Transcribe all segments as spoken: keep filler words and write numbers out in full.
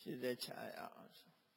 ရှိသက်ချရအောင်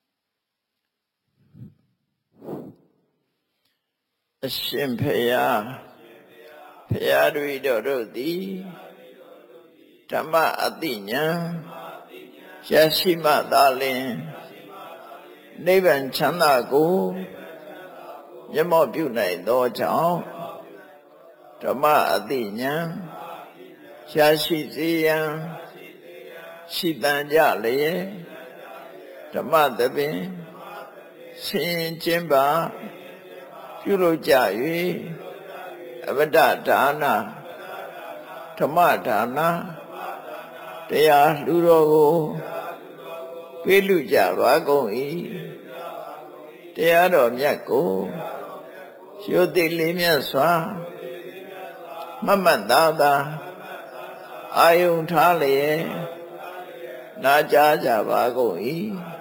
အရှင်ဖေယဖေယတို့တို့သည်ဓမ္မအတိညာရရှိမှသာလျှင်နိဗ္ဗာန်ချမ်းသာကိုမျက်မှောက်ပြုနိုင်သောကြောင့်ဓမ္မအတိညာရရှိစေရန်ရှိတန်ကြလျက်ဓမ္မသဘင်ဆင်ကျင်းပါပြုလုပ်ကြ၍အဝတ္တဒါနဓမ္မဒါနတရားလူတော်ကိုပေးလူကြပါကုန်၏တရားတော်မြတ်ကိုရိုသေလေးမြတ်စွာမမတ်သာသာအာယုံထားလျက်နာကြားကြပါကုန်၏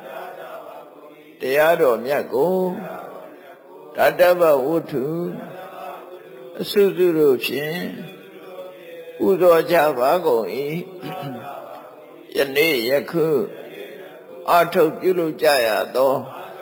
တရားတော်မြတ်ကိုတတ္တဗဝုထုအစုစုတို့ဖြင့်ပူဇော်ကြပါကုန်၏ယနေ့ယခုအထုတ်ပြုလုပ်ကြရသော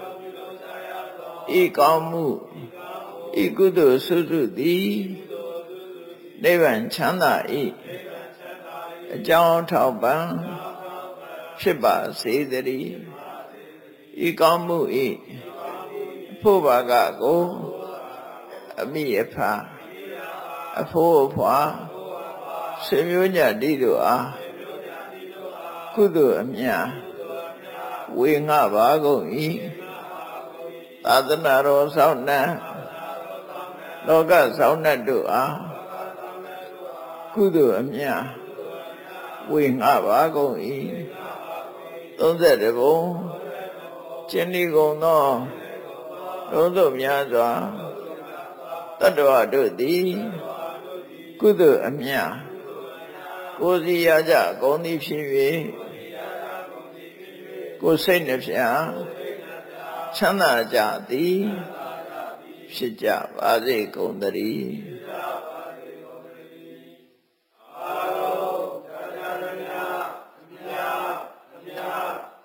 ဤကောင်းမှုဤကုသိုလ်စုစုသည်နိဗ္ဗာန်ချမ်းသာ၏အကြောင်းထောက်ပံ့ဖြစ်ပါစေတည်းဤကောင်းမှု၏အဖို့ဘာကကိုအမိအဖအဖို့အဖွာဆွေမျိုးညတိတို့အားကုသိုလ်အမြတ်ဝေငှပါကုန်၏သာသနာတော်ဆောင်နှံလောကဆောင်နှံတို့အားကုသိုလ်အမြတ်ဝေငှပါကုန်၏သုံးဆယ်တဘုံကျင့်ဤကုန်သောလုံးစုံများစွာတတ္တဝါတို့သည်ကုသိုလ်အမြတ်ကိုယ်စီရကြကုန်သည်ဖြစ်၍ကိုယ်စိတ်နှဖျားချမ်းသာကြသည်ဖြစ်ကြပါစေကုန်သတည်း